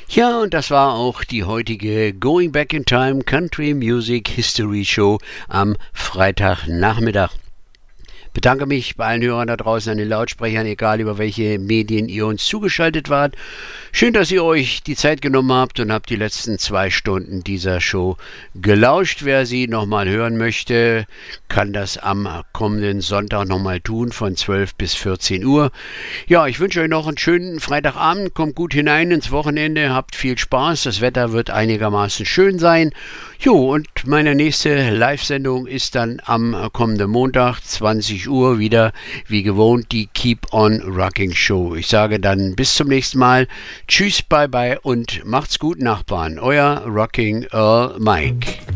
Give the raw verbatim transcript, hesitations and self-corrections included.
Ja, und das war auch die heutige Going Back in Time Country Music History Show am Freitagnachmittag. Bedanke mich bei allen Hörern da draußen an den Lautsprechern, egal über welche Medien ihr uns zugeschaltet wart. Schön, dass ihr euch die Zeit genommen habt und habt die letzten zwei Stunden dieser Show gelauscht. Wer sie nochmal hören möchte, kann das am kommenden Sonntag nochmal tun von zwölf bis vierzehn Uhr. Ja, ich wünsche euch noch einen schönen Freitagabend. Kommt gut hinein ins Wochenende, habt viel Spaß. Das Wetter wird einigermaßen schön sein. Jo, und meine nächste Live-Sendung ist dann am kommenden Montag, zwanzig Uhr, wieder wie gewohnt die Keep on Rocking Show. Ich sage dann bis zum nächsten Mal. Tschüss, bye bye und macht's gut, Nachbarn. Euer Rocking Earl Mike.